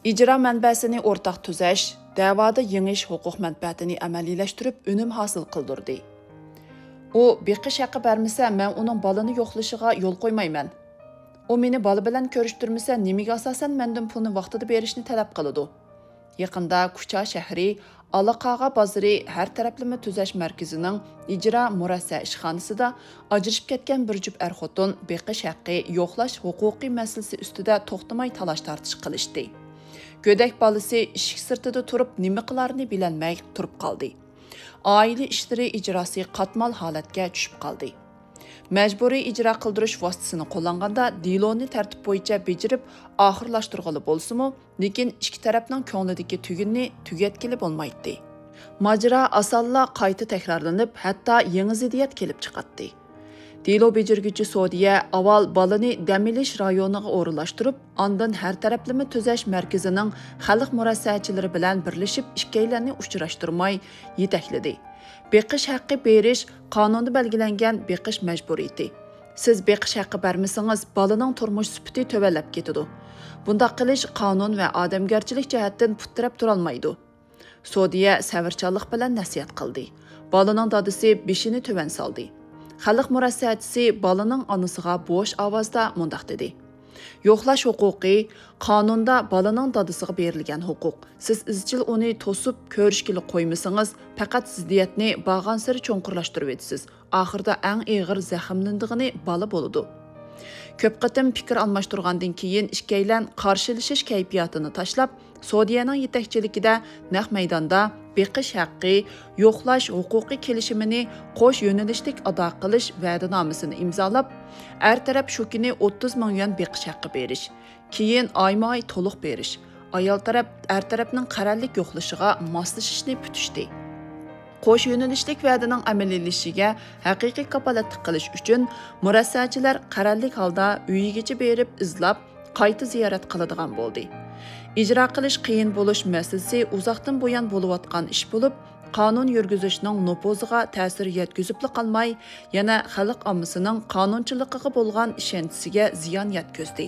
İcra mənbəsini ortaq tüzəş, davada yeniş hüquq mənbəətini əməliləşdirib önüm hasıl qıldırdı. O, beqiş haqqı berməsə, mən onun balını yoxlaşığa yol qoymayman. O meni balı bilan ko'rishtirmasa, nimaga asosan mendan pulni vaqtida berishni talab qiladi. Yaqinda Kucha shahri Alaqağa bozori har taraflama tuzash markazining ijro murassa ishxonasida ajrashib ketgan bir jup er-xotin beqish haqqi yo'qlash huquqiy masalasi ustida to'xtamay talash tortish qilishdi. Go'dak bolasi eshik sirtida turib nima qilarini bilolmay turib qoldi. Oila ishlari ijrosi qatmal holatga tushib qoldi. Məcburi icra qıldırış vasitəsini qo'llanganda deloni tartib bo'yicha bejirib oxirlashtirg'ili bo'lsa-mu, lekin ikki tarafning ko'nglidagi tugunni tugatkili bo'lmaydi. Majra asalla qayta takrorlanib, hatto yangi ziddiyat kelib chiqadi. Delo bejirgüchi Sodiya avval balani dam olish rayoniga o'rinlashtirib, ondan har taraflama tuzash markazining xalq murassachilari bilan birlashib ikkilarni uchrashtirmay yetakladi. Beqish haqqi berish qonunda belgilangan beqish majburiyati. Siz beqish haqqi bermasangiz, balaning turmush sifati tövallab ketadi. Bundaq qilish qonun va odamgarchilik jihatdan putirab turolmaydi. Sodiya savrchanlik bilan nasihat qildi. Balaning dadisi beshini tövan soldi. Xalq murassachisi balaning onasiga bo'sh ovozda mundaq dedi: Yo'qlash huquqi qonunda balaning dadisiga berilgan huquq. Siz izchil uni to'sib ko'rishkili qo'ymasangiz, faqat ziddiyatni bag'ansiri cho'nqirlashtirib etasiz. Oxirida eng og'ir zaxmlandig'ini bala bo'ladi. Ko'p qatim fikr almashtirgandan keyin ikkilan qarshilashish kayfiyatini tashlab, Sodiyaning yetakchiligida naq maydonda beqish haqqi yo'qlash huquqiy kelishimini qo'sh yo'nalishlik ado qilish va'danomasini imzolab, er taraf shu kuni 30 ming yuan beqish haqqi berish, keyin oyma-oy to'liq berish, ayol taraf er tarafning qarorlik yo'qlashiga moslashishni kutishdi. Qo'sh yo'nalishlik va'daning amaliylashishiga haqiqiy kapolatlik qilish uchun murassachilar qarorlik holda uyigacha berib izlab, qayta ziyorat qiladigan bo'ldi. İcra qilish qiyin bo'lish masalasi uzoqdan buyon bo'layotgan ish bo'lib, qonun yurgizishning nupuziga ta'sir yetkazibli qolmay, yana xalq ommasining qonunchiligiga bo'lgan ishonchiga ziyon yetkazdi.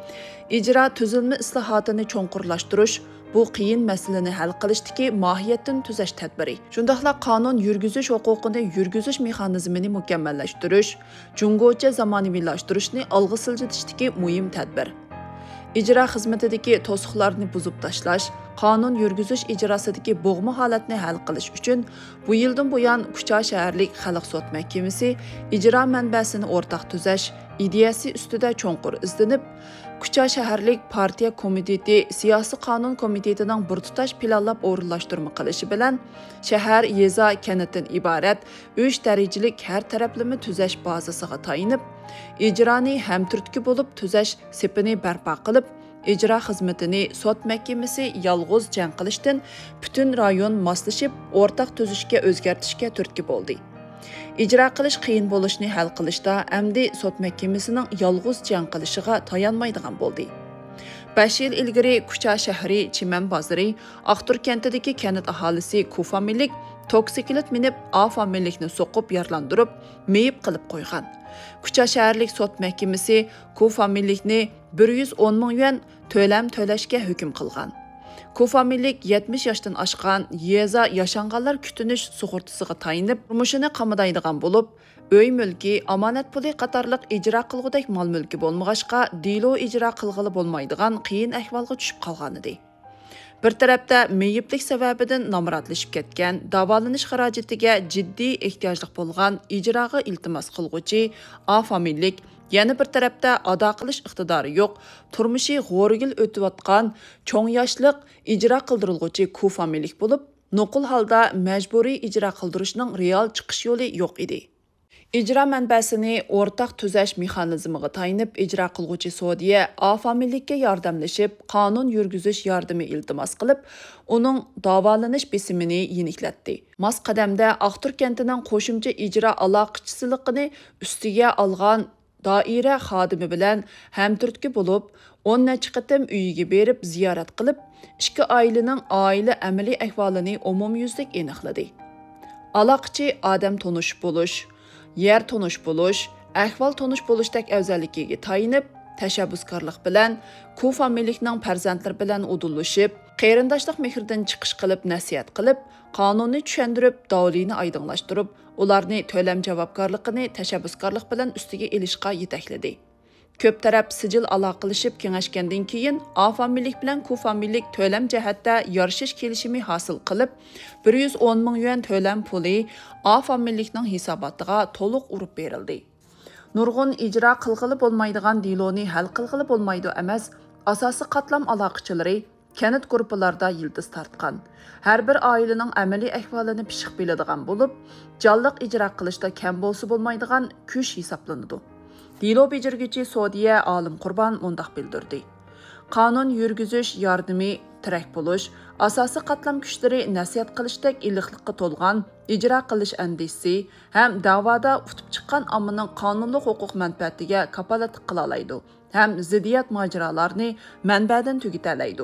İcra tuzilma islohotini cho'nqurlashtirish bu qiyin masalani hal qilishdagi mohiyatdan tuzash tadbiri. Shundaqla qonun yurgizish huquqini yurgizish mexanizmini mukammallashtirish, jungocha zamonaviylashtirishni olg'a siljitishdagi muhim tadbir. İcra xizmatidagi to'siqlarni buzib tashlash, qonun yurgizish ijrosidagi bo'g'ma holatni hal qilish uchun bu yildan buyon Kucha shaharlik xalq sud mahkamasi ijro manbasini o'rtaq tuzash ideyasi ustida cho'nqur izlanib, Kucha shaharlik partiya komiteti siyosiy qonun komitetining bir tutash planlab o'rinlashtirma qilishi bilan shahar yeza kanatdan iborat 3 darajalik har taraflama tuzash bazasiga tayinib, ijroni ham turtki bo'lib tuzash sepini barpo qilib, ijro xizmatini sud mahkamasi yolg'iz jang qilishdan butun rayon moslashib o'rtaq tuzishga o'zgartishga turtki bo'ldi. İcra qilish qiyin bo'lishni hal qilishda amdi sud mahkamasining yolg'iz jang qilishiga tayanmaydigan bo'ldi. 5 yil ilgari Kucha shahri Chiman bozori Aqtur kentidagi kanat aholisi Kufamillik toksiklet minib afamillikni so'qib yarlandirib, meyib qilib qo'ygan. Kucha shaharlik sud mahkamasi Kufamillikni 110 ming yuan to'lam to'lashga hukm qilgan. Kufamillik 70 yoshdan oshgan yeza yashanganlar kutinish sug'urtasiga tayinib, turmushini qamadaydigan bo'lib, uy mulki, omonat puli qatorliq ijro qilgudek mol mulki bo'lmag'achqa, delo ijro qilg'ili bo'lmaydigan qiyin ahvolga tushib qolgan edi. Bir tarafda meyiblik sababidan nomrodlashib ketgan, davolanish xarajatiga jiddiy ehtiyojli bo'lgan ijroga iltimos qilguvchi afamillik, yana bir tarafda ado qilish iqtidori yo'q, turmushi g'o'rgil o'tayotgan cho'ng yoshliq ijro qildirilguvchi kufamillik bo'lib, nuqul holda majburiy ijro qildirishning real chiqish yo'li yo'q edi. İcra manbasini o'rtaq tuzash mexanizmiga tayinib ijro qilguvchi Sodiya afamillikka yordamlashib, qonun yurgizish yordami iltimos qilib, uning davolanish besimini yeniklatdi. Mas qadamda Aqtur kentining qo'shimcha ijro aloqachiligini ustiga olgan doira xodimi bilan hamturtki bo'lib, 10 necha qatim uyiga berib ziyorat qilib, ikki oilaning oila amaliy ahvolini umumyuzlik aniqladi. Aloqachi odam tonish bo'lish, yer tonish bo'lish, ahvol tonish bo'lishdek afzalligiga tayinib, tashabbuskorlik bilan ku familikning farzandlari bilan udulishib, qarindoshlik mehrdan chiqish qilib nasihat qilib, qonunni tushuntirib, davlini oydinlashtirib, ularni to'lam javobgarligini tashabbuskorlik bilan ustiga elishga yetakladi. Ko'p taraf sijil aloqalashib kengashgandan keyin A familik bilan Q familik to'lam jihatda yarashish kelishimi hosil qilib, 110 ming yuan to'lam puli A familikning hisobotiga to'liq urib berildi. Nurg'un ijro qilg'ili bo'lmaydigan diloni hal qilg'ili bo'lmaydi emas, asosiy qatlam aloqachilari kanit gruppalarda yildiz tortgan. Har bir oilaning amaliy ahvolini pishiq biladigan bo'lib, jonliq ijro qilishda kam bo'lsa bo'lmaydigan kuch hisoblanadi. Dilo bejirgichi Sodiya Olim Qurban mundaq bildirdi. Qonun yurgizish yordami tirak bo'lish, asosiy qatlam kuchlari nasihat qilishdek iliqlikqa to'lgan ijro qilish andisi ham da'voda utib chiqqan ommaning qonunli huquq manfaatiga kapolatlik qila oladi, ham ziddiyat mojarolarni manbadan tugitalaydi.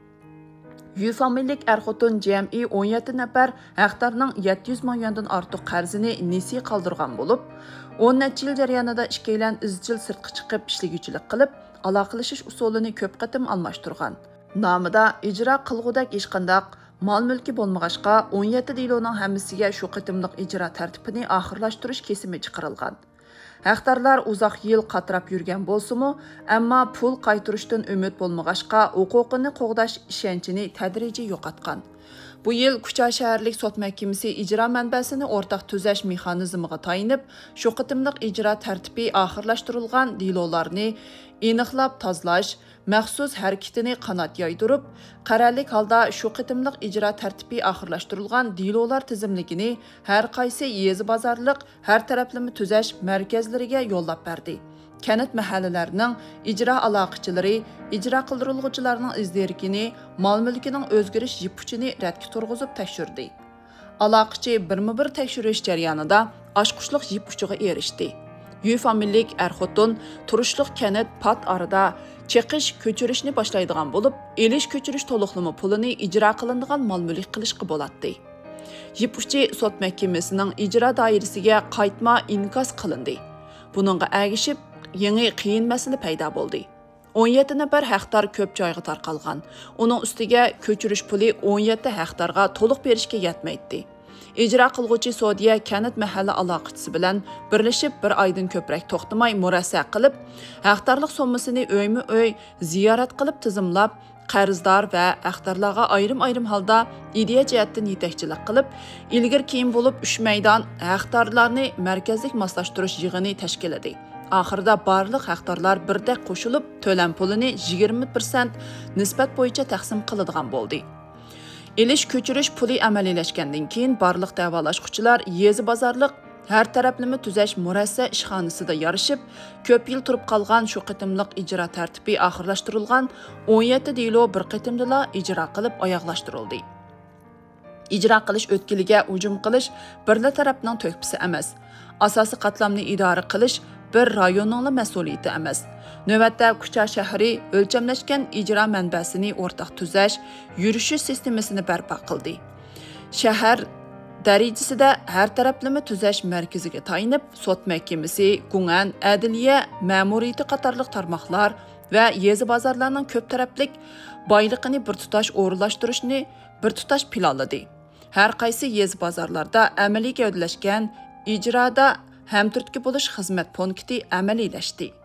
Yu familik er-xotin jami 17 nafar haqdarning 700 ming yuandan ortiq qarzini nesi qoldirgan bo'lib, 10 necha yil jarayonida ikkilan izchil sirtqa chiqib ishliguvchilik qilib, aloqalashish usulini ko'p qatim almashtirgan. Nomida ijro qilg'udak hech qanday mol-mulki bo'lmag'achqa 17 diloning hammasiga shu qatimliq ijro tartibini oxirlashtirish kesimi chiqarilgan. Haqdarlar uzoq yil qatrab yurgan bo'lsa-mu, ammo pul qaytirishdan umid bo'lmag'achqa huquqini qo'g'dash ishonchini tadrijiy yo'qotgan. Bu yil Kucha shaharlik sot mahkamasi ijro manbasini o'rtaq tuzash mexanizmiga tayinib, shu qatimliq ijro tartibi oxirlashtirilgan dilolarni aniqlab tozalash maxsus harakatini qanot yoydirib, qarorlik holda shu qatimliq ijro tartibi oxirlashtirilgan dilolar tizimligini har qaysi yezi bozorliq har taraflama tuzash markazlariga yo'llab berdi. Kanat mahallalarining ijro aloqachilari ijro qildiriluvchilarning izdirkini, mol-mulkining o'zgarish yipuchini radga turg'izib tekshirdi. Aloqachi birma-bir tekshirish jarayonida oshqushliq yipuchiga erishdi. Yu familik er-xotin turishliq kanat pat orada cheqish ko'chirishni boshlaydigan bo'lib, elish ko'chirish to'liqlama pulini ijro qilinadigan mol-mulk qilishga bo'ladi. Yipuchi sot mahkamasining ijro doirasiga qaytma inkos qilindi. Buningga ergishib yangi qiyin masala paydo bo'ldi. 17 nafar haqdor ko'p joyga tarqalgan. Uning ustiga ko'chirish puli 17 haqdorga to'liq berishga yetmaydi. Ijro qilguvchi Sodiya kanat mahalla aloqachisi bilan birlashib bir oydan ko'proq to'xtamay murassa qilib, haqdorlik sommasini o'yma-o'y ziyorat qilib tizimlab, qarzdor va haqdorlarga ayrim-ayrim holda ideya jihatdan yetakchilik qilib, ilgir keyin bo'lib 3 maydon haqdorlarni markazlik moslashtirish yig'ini tashkil etdi. Oxirida barliq haqdorlar birdek qo'shilib, to'lam pulini 20% nisbat bo'yicha taqsim qiladigan bo'ldi. Elish ko'chirish puli amaliylashgandan keyin barliq davolashuvchilar yezi bozorliq har taraflama tuzash murassa ishxonasida yarashib, ko'p yil turib qolgan shu qatimliq ijro tartibi oxirlashtirilgan 17 dilo bir qatimdala ijro qilib oyoqlashtirildi. Ijro qilish o'tkiliga hujum qilish birla tarafning to'kpisi emas. Asosiy qatlamni idora qilish bir rayonning mas'uliyati emas. Navbatda Kucha shahri o'lchamlashgan ijro manbasini o'rtaq tuzash, yurishish sistemasini barpo qildi. Shahar darajasida har taraflama tuzash markaziga tayinib, sot mahkamasi, Gungan, adliya, ma'muriyati qatorliq tarmoqlar va yezi bozorlarning ko'p taraflik boyligini bir tutash o'rinlashtirishni bir tutash planladi. Har qaysi yezi bozorlarda amaliy gavdalashgan ijroda hamturtki bo'lish xizmat punkti amaliylashdi.